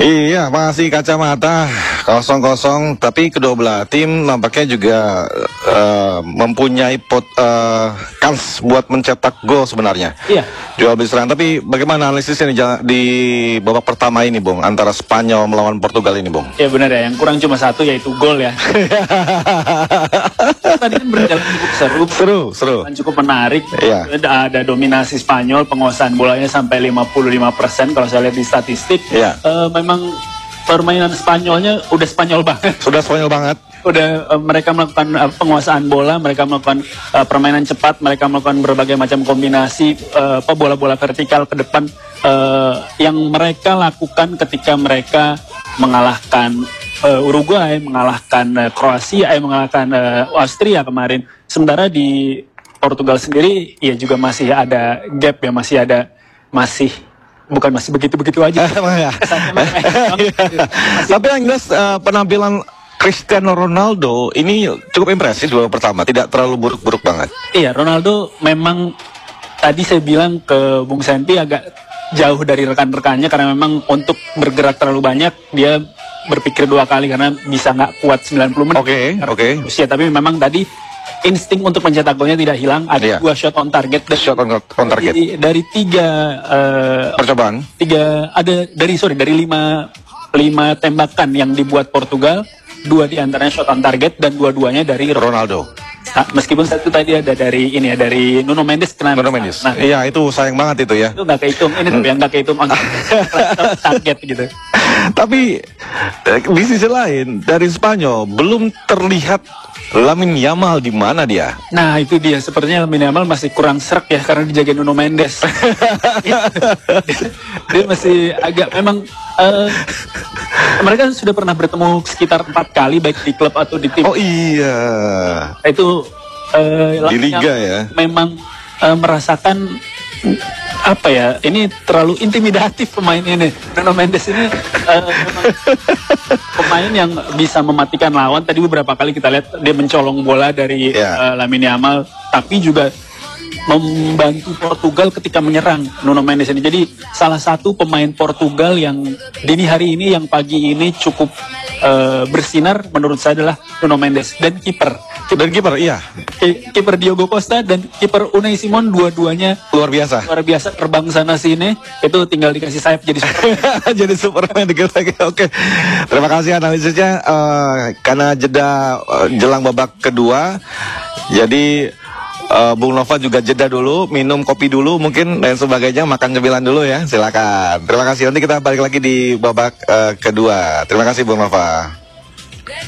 Iya, masih kacamata 0-0, tapi kedua belah tim nampaknya juga mempunyai kans buat mencetak gol sebenarnya. Iya. Jual beli serangan, tapi bagaimana analisisnya di babak pertama ini, Bung, antara Spanyol melawan Portugal ini, Bung? Ya benar ya, yang kurang cuma satu yaitu gol ya. Tadi kan berjalan cukup seru, dan cukup menarik. Iya. Ada dominasi Spanyol, penguasaan bolanya sampai 55% kalau saya lihat di statistik. Iya. Memang permainan Spanyolnya udah Spanyol banget. Sudah Spanyol banget. Udah mereka melakukan penguasaan bola, mereka melakukan permainan cepat, mereka melakukan berbagai macam kombinasi bola-bola vertikal ke depan yang mereka lakukan ketika mereka mengalahkan Uruguay, mengalahkan Kroasia, mengalahkan Austria kemarin. Sementara di Portugal sendiri ya juga masih ada gap ya, masih begitu-begitu aja. Tapi yang jelas penampilan Cristiano Ronaldo ini cukup impresif di babak pertama, tidak terlalu buruk-buruk banget. Iya, Ronaldo memang tadi saya bilang ke Bung Senti agak jauh dari rekan-rekannya karena memang untuk bergerak terlalu banyak dia berpikir dua kali karena bisa nggak kuat 90 menit. Oke. Usia, tapi memang tadi insting untuk mencetak golnya tidak hilang. Ada dua shot on target. Shot on target. Dari tiga percobaan. Dari lima tembakan yang dibuat Portugal, 2 diantaranya shot on target dan dua-duanya dari Ronaldo. Nah, meskipun satu tadi ada dari Nuno Mendes. Nah, iya itu sayang banget itu ya. Itu nggak kehitung. Ini tapi yang nggak kehitung target gitu. Tapi di sisi lain dari Spanyol belum terlihat Lamine Yamal di mana dia. Nah itu dia, sepertinya Lamine Yamal masih kurang serak ya karena dijagain Nuno Mendes. dia masih agak memang mereka sudah pernah bertemu sekitar 4 kali baik di klub atau di tim. Oh iya. Itu di liga ya. Memang merasakan apa ya, ini terlalu intimidatif pemain ini. Nuno Mendes ini memang pemain yang bisa mematikan lawan. Tadi beberapa kali kita lihat dia mencolong bola dari Lamine Yamal, tapi juga membantu Portugal ketika menyerang Nuno Mendes ini. Jadi salah satu pemain Portugal yang dini hari ini, yang pagi ini cukup bersinar menurut saya adalah Nuno Mendes dan kiper. Iya. Kiper Diogo Costa dan kiper Unai Simon, dua-duanya luar biasa terbang sana sini. Itu tinggal dikasih sayap jadi Superman. Jadi Superman. Oke. Terima kasih analisisnya. Karena jeda jelang babak kedua, jadi Bung Nova juga jeda dulu, minum kopi dulu mungkin dan sebagainya, makan cemilan dulu ya, silakan. Terima kasih, nanti kita balik lagi di babak kedua. Terima kasih Bung Nova.